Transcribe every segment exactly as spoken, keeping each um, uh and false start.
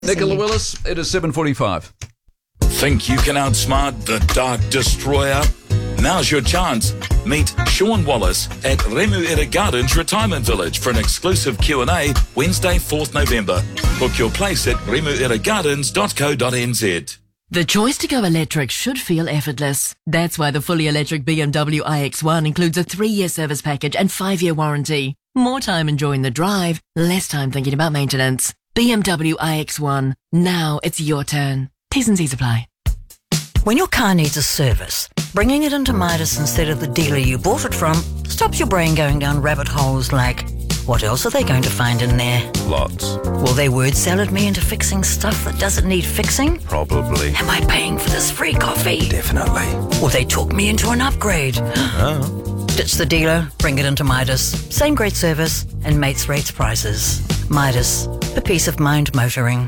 Nicola Willis, it is seven forty-five. Think you can outsmart the Dark Destroyer? Now's your chance. Meet Sean Wallace at Remuera Gardens Retirement Village for an exclusive Q and A Wednesday, fourth November. Book your place at remuera gardens dot co dot n z. The choice to go electric should feel effortless. That's why the fully electric B M W i X one includes a three-year service package and five-year warranty. More time enjoying the drive, less time thinking about maintenance. B M W i X one. Now it's your turn. T's and C's apply. When your car needs a service, bringing it into Midas instead of the dealer you bought it from stops your brain going down rabbit holes like, what else are they going to find in there? Lots. Will they word salad me into fixing stuff that doesn't need fixing? Probably. Am I paying for this free coffee? Definitely. Will they talk me into an upgrade? Oh. Ditch the dealer, bring it into Midas. Same great service and mates rates prices. Midas, for peace of mind motoring.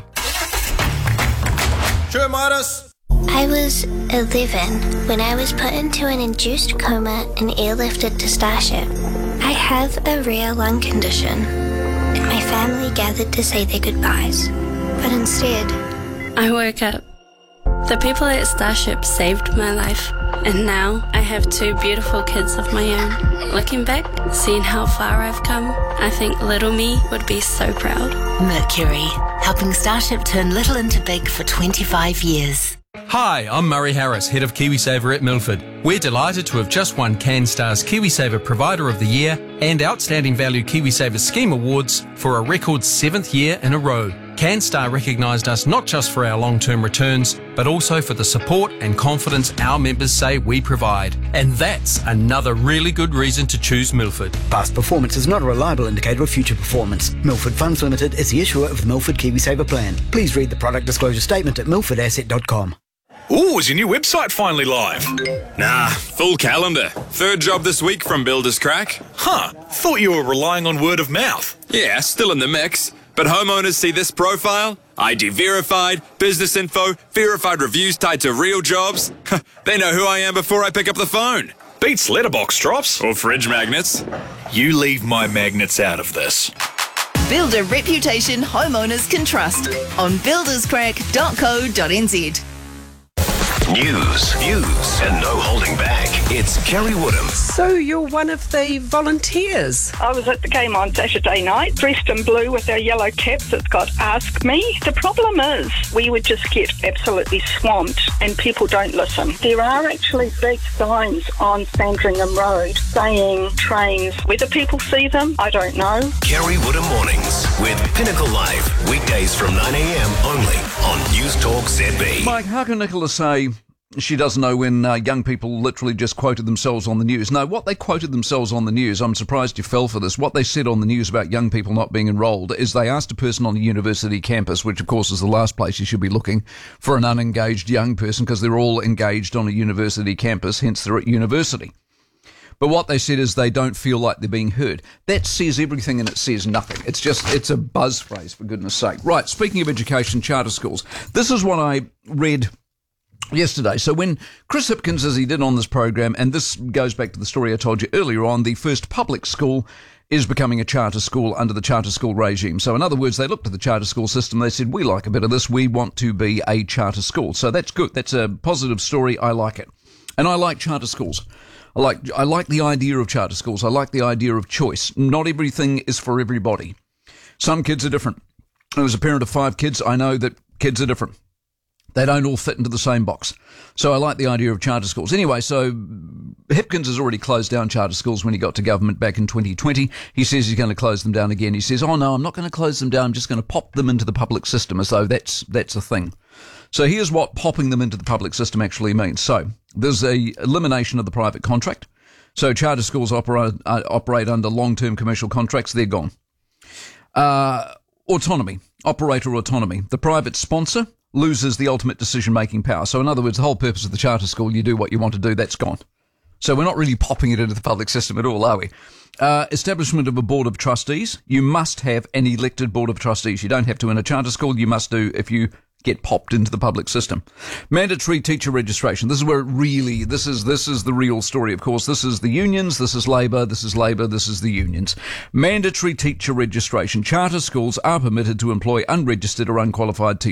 Sure, Midas. I was eleven when I was put into an induced coma and airlifted to Starship. I have a rare lung condition, and my family gathered to say their goodbyes. But instead, I woke up. The people at Starship saved my life, and now I have two beautiful kids of my own. Looking back, seeing how far I've come, I think little me would be so proud. Mercury, helping Starship turn little into big for twenty-five years. Hi, I'm Murray Harris, Head of KiwiSaver at Milford. We're delighted to have just won CanStar's KiwiSaver Provider of the Year and Outstanding Value KiwiSaver Scheme Awards for a record seventh year in a row. CanStar recognised us not just for our long-term returns, but also for the support and confidence our members say we provide. And that's another really good reason to choose Milford. Past performance is not a reliable indicator of future performance. Milford Funds Limited is the issuer of the Milford KiwiSaver plan. Please read the product disclosure statement at milford asset dot com. Ooh, is your new website finally live? Nah, full calendar. Third job this week from Builders Crack. Huh, thought you were relying on word of mouth. Yeah, still in the mix. But homeowners see this profile, I D verified, business info, verified reviews tied to real jobs. They know who I am before I pick up the phone. Beats letterbox drops. Or fridge magnets. You leave my magnets out of this. Build a reputation homeowners can trust on builders crack dot co dot n z. News, views, and no holding back. It's Kerry Woodham. So you're one of the volunteers? I was at the game on Saturday night, dressed in blue with our yellow caps that's got Ask Me. The problem is we would just get absolutely swamped and people don't listen. There are actually big signs on Sandringham Road saying trains. Whether people see them, I don't know. Kerry Woodham Mornings with Pinnacle Live. Weekdays from nine a.m. only on News Talk Z B. Mike, how can Nicola say she doesn't know when uh, young people literally just quoted themselves on the news? No, what they quoted themselves on the news, I'm surprised you fell for this. What they said on the news about young people not being enrolled is they asked a person on a university campus, which of course is the last place you should be looking for an unengaged young person because they're all engaged on a university campus, hence they're at university. But what they said is they don't feel like they're being heard. That says everything and it says nothing. It's just, it's a buzz phrase, for goodness sake. Right, speaking of education, charter schools. This is what I read yesterday. So when Chris Hipkins, as he did on this program, and this goes back to the story I told you earlier on, the first public school is becoming a charter school under the charter school regime. So in other words, they looked at the charter school system. They said, we like a bit of this. We want to be a charter school. So that's good. That's a positive story. I like it. And I like charter schools. I like, I like the idea of charter schools. I like the idea of choice. Not everything is for everybody. Some kids are different. As a parent of five kids, I know that kids are different. They don't all fit into the same box. So I like the idea of charter schools. Anyway, so Hipkins has already closed down charter schools when he got to government back in twenty twenty. He says he's going to close them down again. He says, oh no, I'm not going to close them down. I'm just going to pop them into the public system as though that's, that's a thing. So here's what popping them into the public system actually means. So there's a elimination of the private contract. So charter schools operate, uh, operate under long-term commercial contracts. They're gone. Uh, autonomy, operator autonomy. The private sponsor loses the ultimate decision-making power. So in other words, the whole purpose of the charter school, you do what you want to do, that's gone. So we're not really popping it into the public system at all, are we? Uh, establishment of a board of trustees. You must have an elected board of trustees. You don't have to in a charter school. You must do, if you get popped into the public system. Mandatory teacher registration. This is where it really, this is, this is the real story, of course. This is the unions, this is Labour, this is Labour, this is the unions. Mandatory teacher registration. Charter schools are permitted to employ unregistered or unqualified teachers.